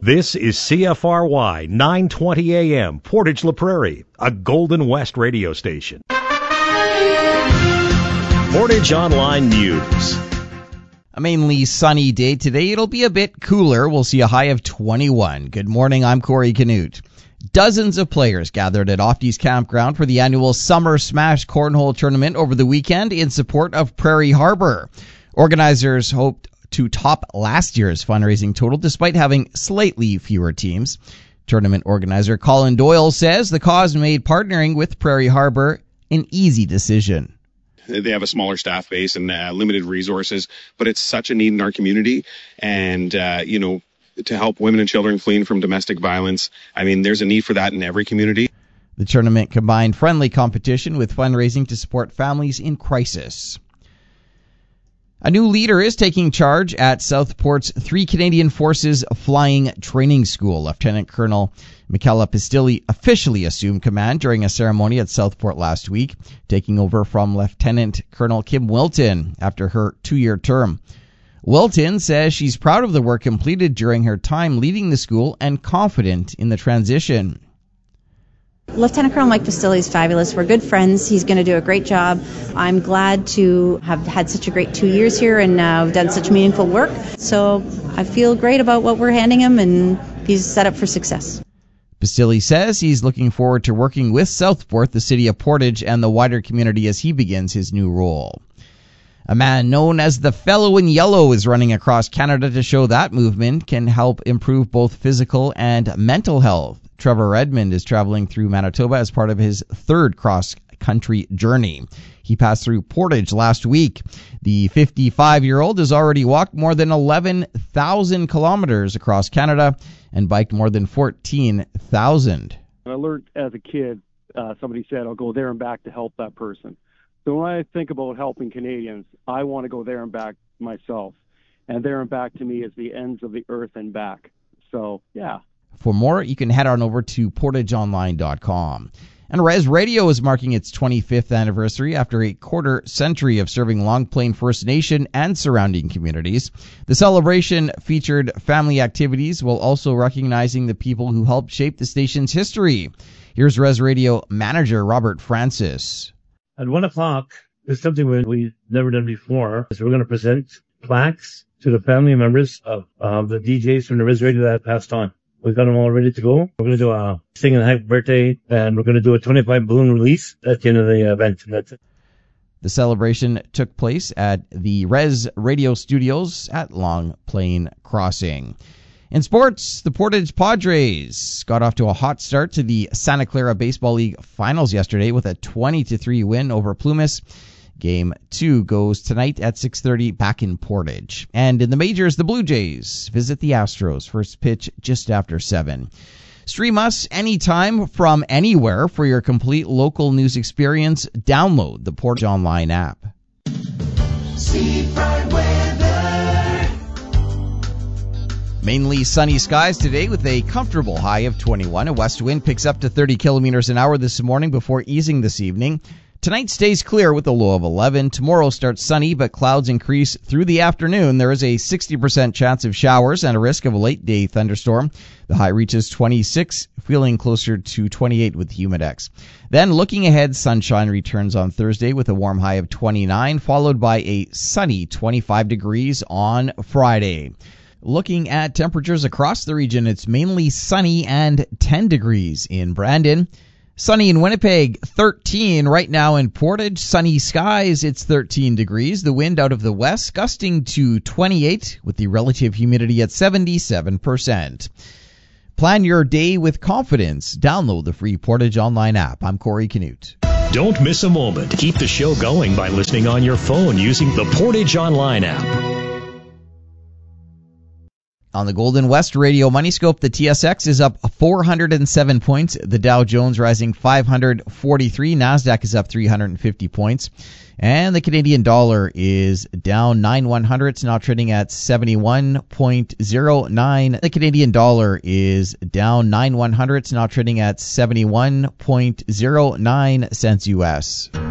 This is CFRY 920 AM, Portage La Prairie, a Golden West radio station. Portage Online News. A mainly sunny day today. It'll be a bit cooler. We'll see a high of 21. Good morning, I'm Corey Canute. Dozens of players gathered at Ofties Campground for the annual Summer Smash Cornhole Tournament over the weekend in support of Prairie Harbor. Organizers hoped to top last year's fundraising total despite having slightly fewer teams. Tournament organizer Colin Doyle says the cause made partnering with Prairie Harbor an easy decision. They have a smaller staff base and limited resources, but it's such a need in our community. And, to help women and children fleeing from domestic violence, there's a need for that in every community. The tournament combined friendly competition with fundraising to support families in crisis. A new leader is taking charge at Southport's 3 Canadian Forces Flying Training School. Lieutenant Colonel Michaela Pistilli officially assumed command during a ceremony at Southport last week, taking over from Lieutenant Colonel Kim Wilton after her 2-year term. Wilton says she's proud of the work completed during her time leading the school and confident in the transition. Lieutenant Colonel Mike Pistilli is fabulous. We're good friends. He's going to do a great job. I'm glad to have had such a great 2 years here and done such meaningful work. So I feel great about what we're handing him, and he's set up for success. Pistilli says he's looking forward to working with Southport, the city of Portage, and the wider community as he begins his new role. A man known as the Fellow in Yellow is running across Canada to show that movement can help improve both physical and mental health. Trevor Redmond is traveling through Manitoba as part of his 3rd cross-country journey. He passed through Portage last week. The 55-year-old has already walked more than 11,000 kilometers across Canada and biked more than 14,000. I learned as a kid, somebody said, I'll go there and back to help that person. So when I think about helping Canadians, I want to go there and back myself. And there and back to me is the ends of the earth and back. So, yeah. For more, you can head on over to portageonline.com. And Res Radio is marking its 25th anniversary after a quarter-century of serving Long Plain First Nation and surrounding communities. The celebration featured family activities while also recognizing the people who helped shape the station's history. Here's Res Radio manager Robert Francis. At 1 o'clock, there's something we've never done before. So we're going to present plaques to the family members of the DJs from the Res Radio that passed on. We've got them all ready to go. We're going to do a sing and happy birthday, and we're going to do a 25 balloon release at the end of the event, and that's it. The celebration took place at the Res Radio Studios at Long Plain Crossing. In sports, the Portage Padres got off to a hot start to the Santa Clara Baseball League Finals yesterday with a 20-3 win over Plumas. Game 2 goes tonight at 6:30 back in Portage. And in the majors, the Blue Jays visit the Astros. First pitch just after 7. Stream us anytime from anywhere for your complete local news experience. Download the Portage Online app. Seafront weather. Mainly sunny skies today with a comfortable high of 21. A west wind picks up to 30 kilometers an hour this morning before easing this evening. Tonight stays clear with a low of 11. Tomorrow starts sunny, but clouds increase through the afternoon. There is a 60% chance of showers and a risk of a late-day thunderstorm. The high reaches 26, feeling closer to 28 with Humidex. Then, looking ahead, sunshine returns on Thursday with a warm high of 29, followed by a sunny 25 degrees on Friday. Looking at temperatures across the region, it's mainly sunny and 10 degrees in Brandon. Sunny in Winnipeg, 13 right now in Portage. Sunny skies, it's 13 degrees. The wind out of the west gusting to 28 with the relative humidity at 77%. Plan your day with confidence. Download the free Portage Online app. I'm Corey Canute. Don't miss a moment. Keep the show going by listening on your phone using the Portage Online app. On the Golden West Radio Money Scope, the TSX is up 407 points. The Dow Jones rising 543. NASDAQ is up 350 points. And the Canadian dollar is down 9/100. now trading at 71.09. The Canadian dollar is down 9/100. now trading at 71.09 cents US.